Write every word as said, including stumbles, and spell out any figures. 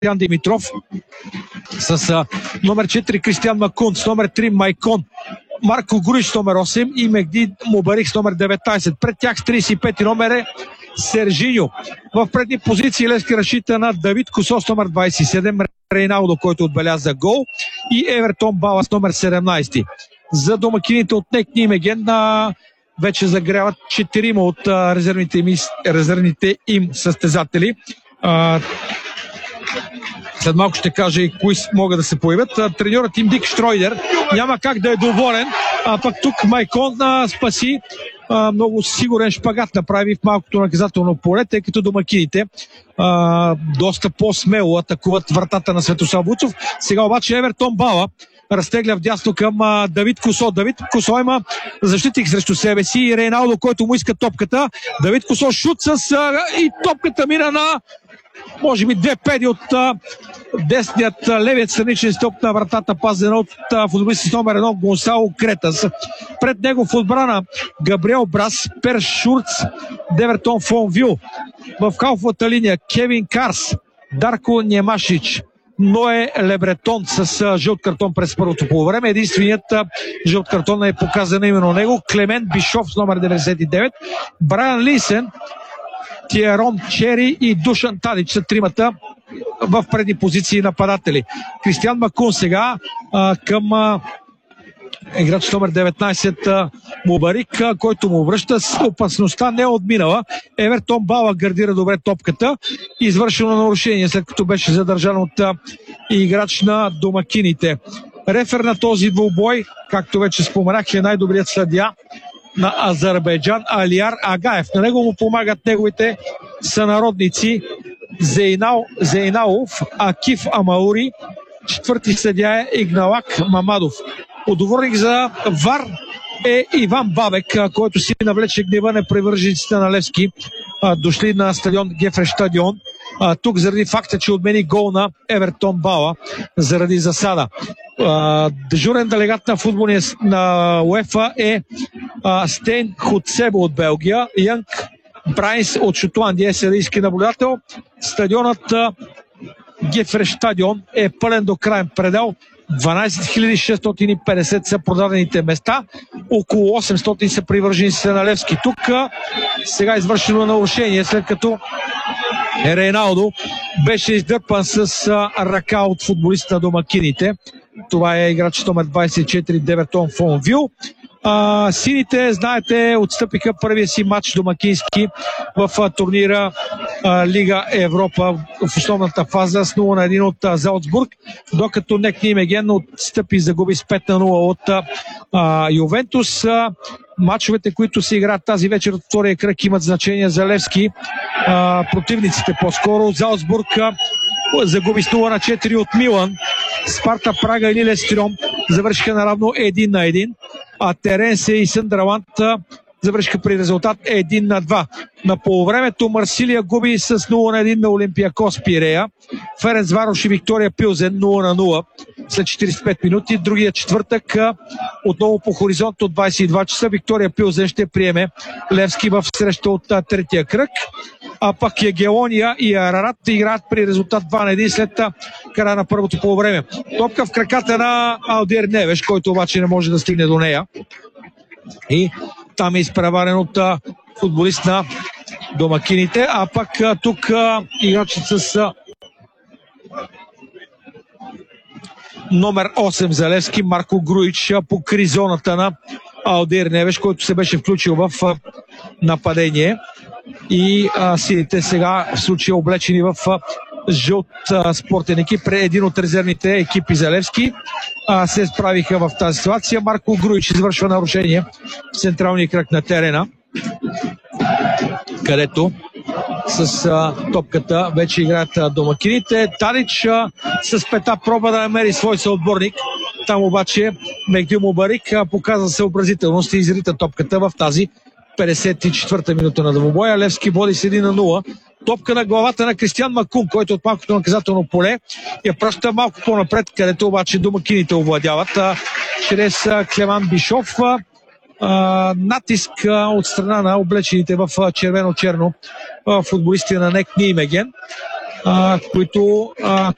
Кристиян Димитров, с а, номер четири Кристиян Макун, с номер три Майкон, Марко Груич с номер осем и Мехди Мубарик с номер деветнайсет. Пред тях с трийсет и пети номер е Сержиньо. В предни позиции Левски разчита на Давид Косо с номер двайсет и седем, Рейналдо, който отбеляза гол, и Евертон Бала с номер седемнайсет. За домакините от НЕК Нимеген а, вече загряват четирима от а, резервните, им, резервните им състезатели. А, След малко ще кажа и кои могат да се появят. Треньорът им Дик Штройдер няма как да е доволен, а пък тук Майкон а, спаси а, много сигурен шпагат направи в малкото наказателно поле, тъй като домакините а, доста по-смело атакуват вратата на Светослав Вуцов. Сега обаче Евертон Бала разтегля вдясно към а, Давид Косо. Давид Косо има защитник срещу себе си и Рейналдо, който му иска топката. Давид Косо шут с а, и топката мина на може би две педи от а, десният, а, левият страничен стоп на вратата, пазен от а, футболист с номер едно Гонсало Кретас. Пред него в отбрана Габриел Брас, Пер Шурц, Девертон Фонвил. В халфовата линия Кевин Карс, Дарко Немашич, Ное Лебретон с а, жълт картон през първото полувреме. Единственият а, жълт картон е показан именно него. Клемент Бишов с номер деветдесет и девет, Брайан Лисен, Тиерон Чери и Душан Талич са тримата в предни позиции нападатели. Кристиян Макун сега а, към а, играч номер деветнайсет а, Мубарик, а, който му връща. С опасността не е отминала. Евертон Бала гардира добре топката. Извършено нарушение, след като беше задържан от а, играч на домакините. Рефер на този двубой, както вече споменах, е най-добрият съдия на Азербайджан Алияр Агаев. На него му помагат неговите сънародници Зейнал, Зейналов, Акиф Амаури. Четвърти съдия е Игналак Мамадов. Отговорник за ВАР е Иван Бабек, който си навлече гнева на привържениците на Левски, дошли на стадион Гефреш стадион. Тук заради факта, че отмени гол на Евертон Бала заради засада. Дежурен делегат на футболния на УЕФА е Стейн Хуцебо от Белгия, Янг Брайнс от Шотландия е съдийски наблюдател. Стадионът Гефреш стадион е пълен до краен предел. дванайсет хиляди шестстотин и петдесет са продадените места. Около осемстотин са привържениците на Левски. Тук сега извършено нарушение, след като Рейналдо беше издърпан с ръка от футболиста на домакините. Това е играч номер двайсет и четири Девертон Фонвил. А, сините, знаете, отстъпиха първия си матч домакински в а, турнира а, Лига Европа в основната фаза с нула на едно от а, Залцбург, докато НЕК Нимеген отстъпи и загуби с пет на нула от а, Ювентус. А, Мачовете, които се играят тази вечер от втория кръг, имат значение за Левски. А, противниците по-скоро. Залцбург а, загуби с нула на четири от Милан. Спарта Прага и Лилестром завършиха наравно един на един. А Теренсе и Съндърланд завършиха при резултат един на два. На полувремето Марсилия губи с нула на един на Олимпиакос Пирея. Ференцварош и Виктория Пилзен нула на нула след четирийсет и пет минути. Другия четвъртък отново по хоризонт от двайсет и два часа Виктория Пилзен ще приеме Левски в среща от третия кръг. А пък Егелония и Арарат играят при резултат два на един след края на първото полувреме. Топка в краката на Алдир Невеш, който обаче не може да стигне до нея. И там е изпреварен от а, футболист на домакините, а пък а, тук а, играчът с а, номер осем за Левски Марко Груич а, покри зоната на Алдир Невеш, който се беше включил в а, нападение. И а, силите сега в случая облечени в а, жълт а, спортен екип, един от резервните екипи за Левски, а, се справиха в тази ситуация. Марко Груич извършва нарушение в централния кръг на терена, където с а, топката вече играят а, домакините. Талич а, с пета проба да намери свой съотборник. Там обаче Мехди Мубарик а, показа съобразителност и изрита топката в тази петдесет и четвърта минута на двубоя. Левски води с един на нула. Топка на главата на Кристиян Макун, който от малкото наказателно поле я праща малко по-напред, където обаче домакините овладяват а, чрез а, Клеман Бишов. А, натиск а, от страна на облечените в а, червено-черно а, футболисти на НЕК Нимеген, а, които а,